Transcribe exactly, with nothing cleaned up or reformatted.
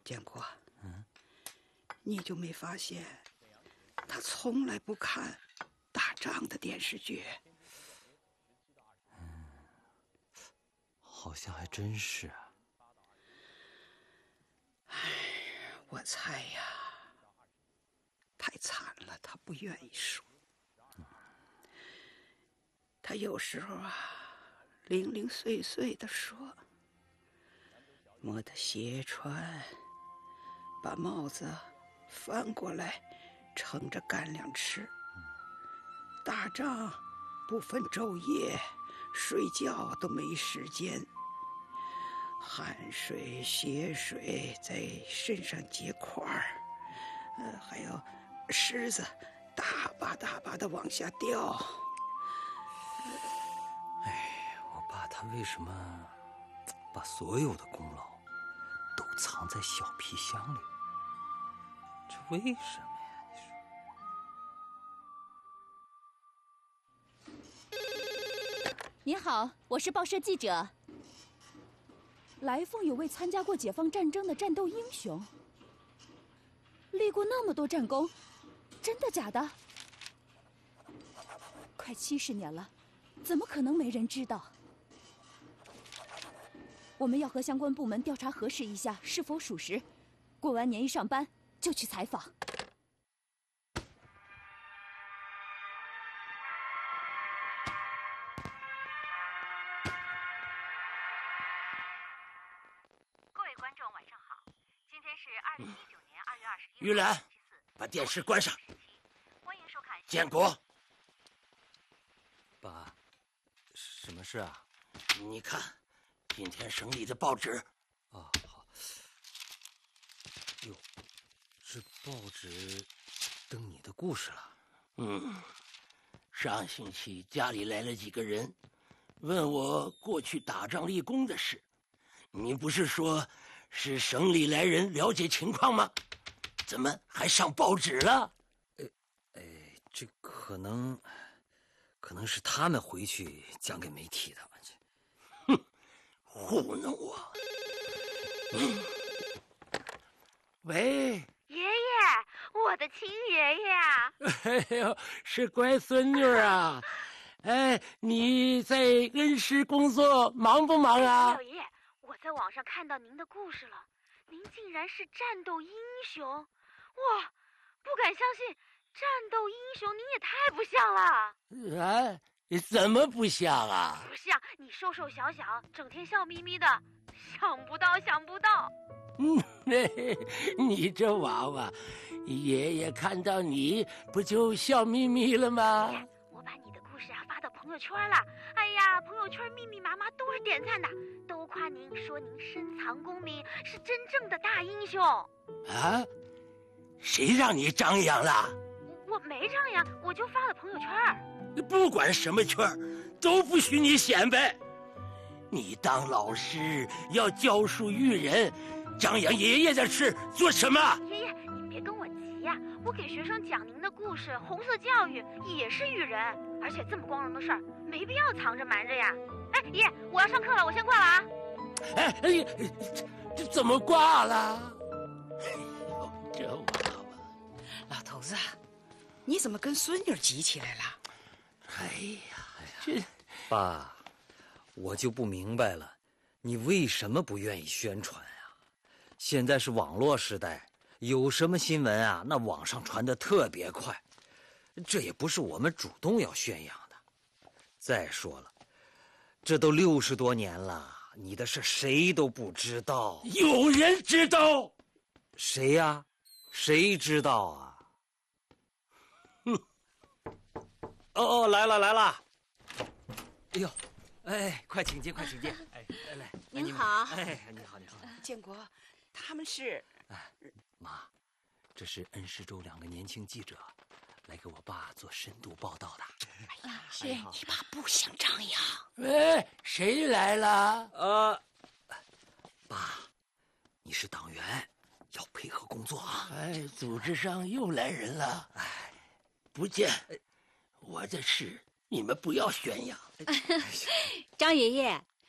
建国，嗯，你就没发现他从来不看打仗的电视剧？ 嗯，好像还真是啊。 哎，我猜呀，太惨了，他不愿意说。嗯，他有时候啊，零零碎碎的说。摸的鞋穿，把帽子翻过来，盛着干粮吃。打仗不分昼夜，睡觉都没时间，汗水、血水在身上结块儿，呃，还有虱子大把大把的往下掉。 哎，我爸他为什么把所有的功劳都藏在小皮箱里？这为什么呀？ 你好，我是报社记者。来凤有位参加过解放战争的战斗英雄，立过那么多战功，真的假的？快七十年了，怎么可能没人知道？我们要和相关部门调查核实一下是否属实，过完年一上班就去采访。 各位观众晚上好，今天是二零一九年二月二十一日。 玉兰，把电视关上。 欢迎收看。 建国， 爸，什么事啊？ 你看。今天省里的报纸， 啊，好。哟，这报纸登你的故事了。 嗯，上星期家里来了几个人，问我过去打仗立功的事。你不是说是省里来人了解情况吗？怎么还上报纸了？ 哎哎，这可能，可能是他们回去讲给媒体的。 哼！糊弄我！嗯，喂， 爷爷，我的亲爷爷啊！ 哎呦，是乖孙女啊！哎，你在恩施工作忙不忙啊？ 老爷，我在网上看到您的故事了，您竟然是战斗英雄！哇，不敢相信，战斗英雄您也太不像了！ 啊？怎么不像啊？ 不像，你瘦瘦小小，整天笑眯眯的，想不到，想不到。 嗯，你这娃娃，爷爷看到你不就笑眯眯了吗？ 我把你的故事啊发到朋友圈了，哎呀，朋友圈密密麻麻都是点赞的，都夸您，说您深藏功名，是真正的大英雄。 啊？谁让你张扬了？ 我没张扬，我就发了朋友圈。 不管什么圈都不许你显摆。你当老师要教书育人，张扬爷爷的事做什么？ 爷爷，您别跟我急呀、啊，我给学生讲您的故事，红色教育也是育人，而且这么光荣的事儿，没必要藏着瞒着呀。哎，爷爷，我要上课了，我先挂了啊。 哎哎，这这怎么挂了？哎呦，这娃娃！ 老头子，你怎么跟孙女急起来了？ 哎呀，这爸，我就不明白了，你为什么不愿意宣传啊？现在是网络时代，有什么新闻啊，那网上传得特别快，这也不是我们主动要宣扬的。再说了，这都六十多年了，你的事谁都不知道。 有人知道？ 谁呀？谁知道啊？哦哦，来了来了！哎呦，哎，快请进，快请进！哎，来来， 您好。 哎，你好，你好。 建国，他们是…… 哎，妈，这是恩施州两个年轻记者，来给我爸做深度报道的。 哎呀，是你爸不想张扬。 喂，谁来了？ 呃，爸，你是党员，要配合工作啊。 哎，组织上又来人了。哎，不见。我的事你们不要宣扬。 张爷爷，